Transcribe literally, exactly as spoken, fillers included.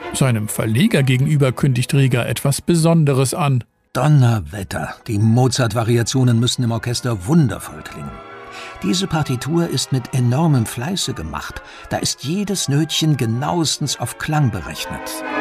Seinem Verleger gegenüber kündigt Rieger etwas Besonderes an. Donnerwetter, die Mozart-Variationen müssen im Orchester wundervoll klingen. Diese Partitur ist mit enormem Fleiße gemacht. Da ist jedes Nötchen genauestens auf Klang berechnet.